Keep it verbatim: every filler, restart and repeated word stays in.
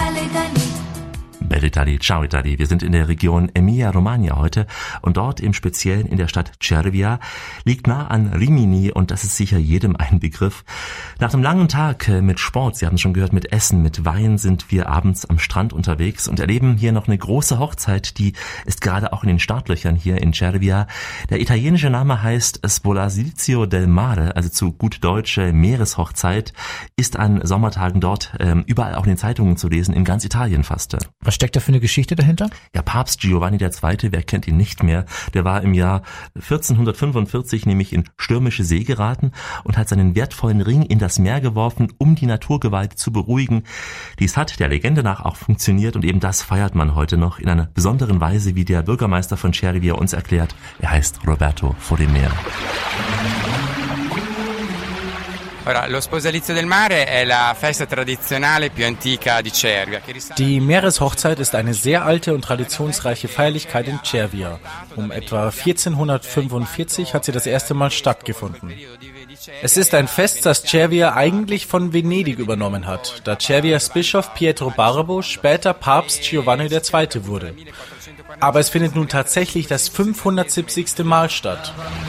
Bella Italia, ciao Italia. Wir sind in der Region Emilia-Romagna heute und dort im Speziellen in der Stadt Cervia, liegt nah an Rimini und das ist sicher jedem ein Begriff. Nach einem langen Tag mit Sport, Sie haben es schon gehört, mit Essen, mit Wein sind wir abends am Strand unterwegs und erleben hier noch eine große Hochzeit, die ist gerade auch in den Startlöchern hier in Cervia. Der italienische Name heißt Sposalizio del Mare, also zu gut Deutsch Meereshochzeit, ist an Sommertagen dort ähm, überall auch in den Zeitungen zu lesen, in ganz Italien fast. Was steckt da für eine Geschichte dahinter? Ja, Papst Giovanni der Zweite, wer kennt ihn nicht mehr, der war im Jahr vierzehnhundertfünfundvierzig nämlich in stürmische See geraten und hat seinen wertvollen Ring in das Meer geworfen, um die Naturgewalt zu beruhigen. Dies hat der Legende nach auch funktioniert und eben das feiert man heute noch in einer besonderen Weise, wie der Bürgermeister von Cervia uns erklärt. Er heißt Roberto Foremera. Die Meereshochzeit ist eine sehr alte und traditionsreiche Feierlichkeit in Cervia. Um etwa vierzehnhundertfünfundvierzig hat sie das erste Mal stattgefunden. Es ist ein Fest, das Cervia eigentlich von Venedig übernommen hat, da Cervias Bischof Pietro Barbo später Papst Giovanni der Zweite wurde. Aber es findet nun tatsächlich das fünfhundertsiebzigste Mal statt.